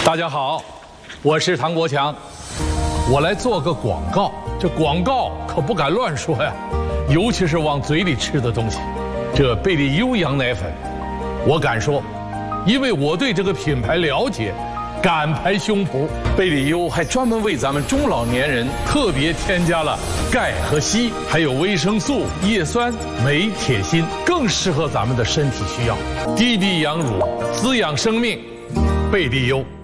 大家好，我是唐国强，我来做个广告。这广告可不敢乱说呀，尤其是往嘴里吃的东西。这贝利优羊奶粉，我敢说，因为我对这个品牌了解，敢拍胸脯。贝利优还专门为咱们中老年人特别添加了钙和硒，还有维生素、叶酸、镁、铁、锌，更适合咱们的身体需要。低比羊乳，滋养生命，贝利优。